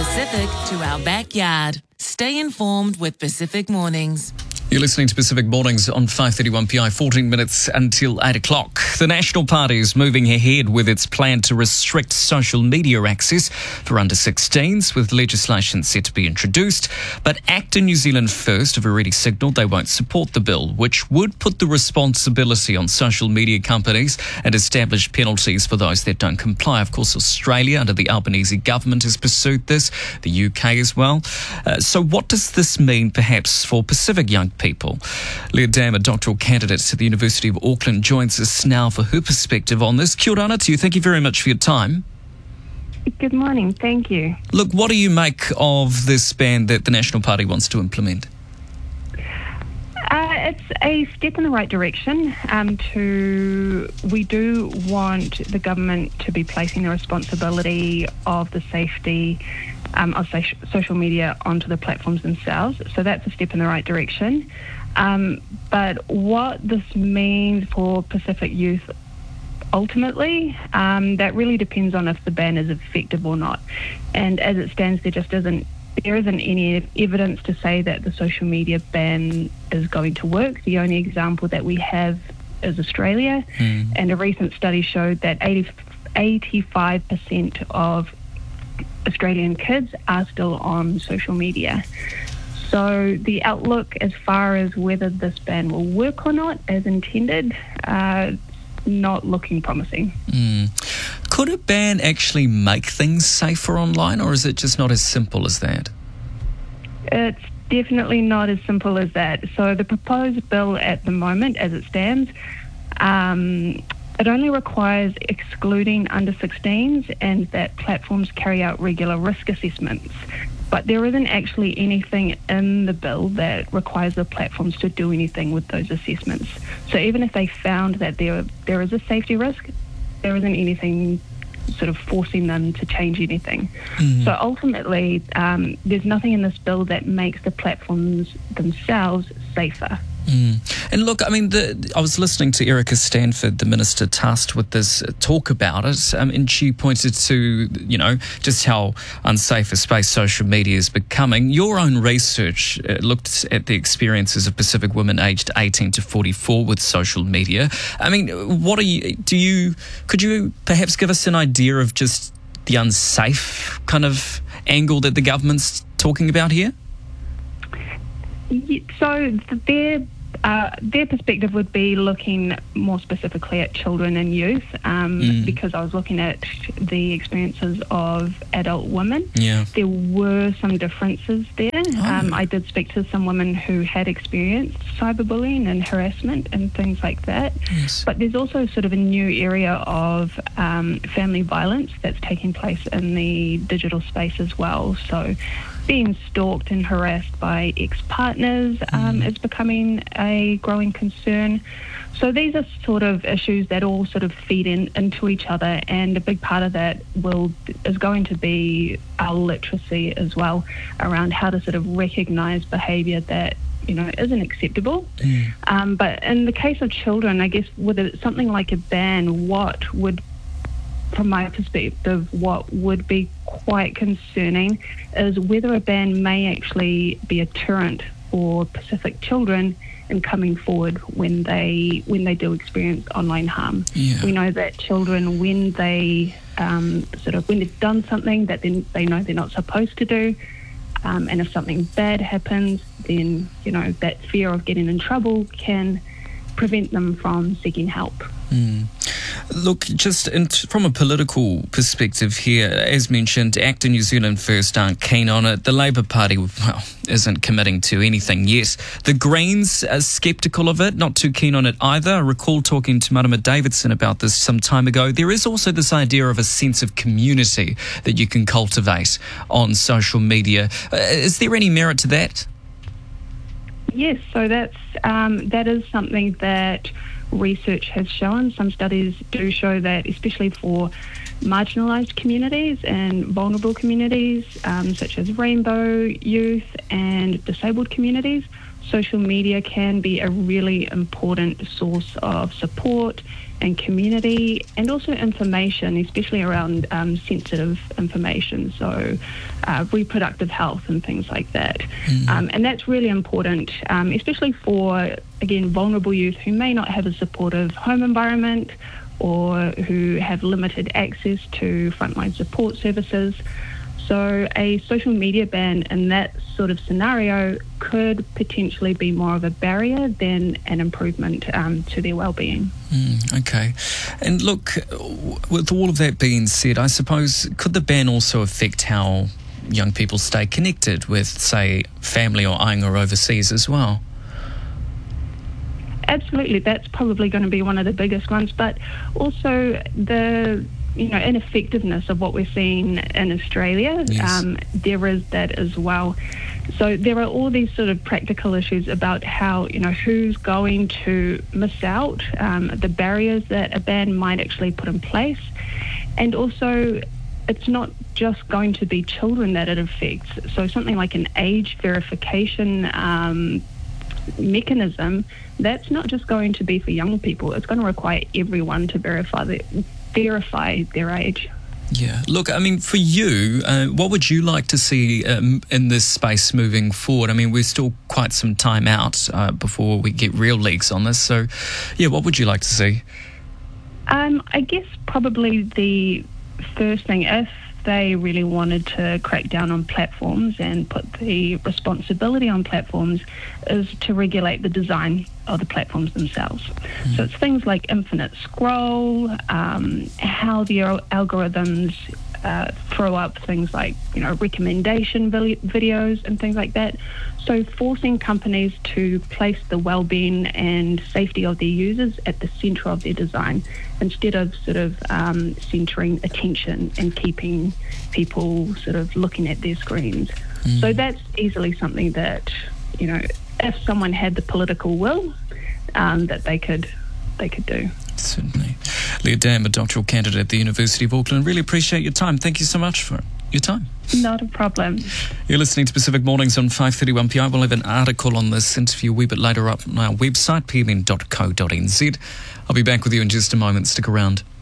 Pacific to our backyard. Stay informed with Pacific Mornings. You're listening to Pacific Mornings on 531 PI, 14 minutes until 8 o'clock. The National Party is moving ahead with its plan to restrict social media access for under 16s, with legislation set to be introduced. But ACT New Zealand First have already signalled they won't support the bill, which would put the responsibility on social media companies and establish penalties for those that don't comply. Of course, Australia, under the Albanese government, has pursued this, the UK as well. So what does this mean, perhaps, for Pacific young people? Leah Dam, a doctoral candidate at the University of Auckland, joins us now for her perspective on this. Kia ora to you. Thank you very much for your time. Good morning. Thank you. Look, what do you make of this ban that the National Party wants to implement? It's a step in the right direction. We do want the government to be placing the responsibility of the safety of social media onto the platforms themselves. So that's a step in the right direction. But what this means for Pacific youth ultimately, that really depends on if the ban is effective or not. And as it stands, there isn't any evidence to say that the social media ban is going to work. The only example that we have is Australia, and a recent study showed that 85% of Australian kids are still on social media. So the outlook as far as whether this ban will work or not as intended, not looking promising. Could a ban actually make things safer online, or is it just not as simple as that? It's definitely not as simple as that. So the proposed bill at the moment, as it stands, it only requires excluding under 16s and that platforms carry out regular risk assessments. But there isn't actually anything in the bill that requires the platforms to do anything with those assessments. So even if they found that there is a safety risk, there isn't anything sort of forcing them to change anything. So ultimately, there's nothing in this bill that makes the platforms themselves safer. And look, I mean, I was listening to Erica Stanford, the minister tasked with this, talk about it, and she pointed to, just how unsafe a space social media is becoming. Your own research looked at the experiences of Pacific women aged 18 to 44 with social media. I mean, could you perhaps give us an idea of just the unsafe kind of angle that the government's talking about here? So their perspective would be looking more specifically at children and youth, because I was looking at the experiences of adult women. Yeah. There were some differences there. I did speak to some women who had experienced cyberbullying and harassment and things like that. Yes. But there's also sort of a new area of family violence that's taking place in the digital space as well. So being stalked and harassed by ex-partners is becoming a growing concern. So these are sort of issues that all sort of feed into each other, and a big part of that is going to be our literacy as well around how to sort of recognise behaviour that isn't acceptable. But in the case of children, I guess with something like a ban, from my perspective, what would be quite concerning is whether a ban may actually be a deterrent for Pacific children in coming forward when they do experience online harm. Yeah. We know that children, when they've done something that they know they're not supposed to do, and if something bad happens, then that fear of getting in trouble can prevent them from seeking help. Look, just from a political perspective here, as mentioned, ACT New Zealand First aren't keen on it. The Labour Party, isn't committing to anything yet. The Greens are sceptical of it, not too keen on it either. I recall talking to Marama Davidson about this some time ago. There is also this idea of a sense of community that you can cultivate on social media. Is there any merit to that? Yes, so that is something that research has shown. Some studies do show that, especially for marginalised communities and vulnerable communities, such as rainbow youth and disabled communities, social media can be a really important source of support and community, and also information, especially around sensitive information, so reproductive health and things like that. And that's really important, especially for, again, vulnerable youth who may not have a supportive home environment or who have limited access to frontline support services. So a social media ban in that sort of scenario could potentially be more of a barrier than an improvement to their well-being. Okay. And look, with all of that being said, I suppose, could the ban also affect how young people stay connected with, say, family or aingā overseas as well? Absolutely. That's probably going to be one of the biggest ones, but also the ineffectiveness of what we're seeing in Australia. Yes. There is that as well. So there are all these sort of practical issues about how, who's going to miss out, the barriers that a ban might actually put in place. And also, it's not just going to be children that it affects. So something like an age verification mechanism, that's not just going to be for young people. It's going to require everyone to verify their age. Yeah. Look, I mean, for you, what would you like to see in this space moving forward? I mean, we're still quite some time out before we get real leaks on this. So, yeah, what would you like to see? I guess probably the first thing, if they really wanted to crack down on platforms and put the responsibility on platforms, is to regulate the design of the platforms themselves. So it's things like infinite scroll, how the algorithms throw up things like, recommendation videos and things like that. So forcing companies to place the well-being and safety of their users at the centre of their design, instead of sort of centering attention and keeping people sort of looking at their screens. So that's easily something that, if someone had the political will, that they could do. Certainly. Leah Dam, a doctoral candidate at the University of Auckland. Really appreciate your time. Thank you so much for your time. Not a problem. You're listening to Pacific Mornings on 531 PI. We'll have an article on this interview a wee bit later up on our website, pmn.co.nz. I'll be back with you in just a moment. Stick around.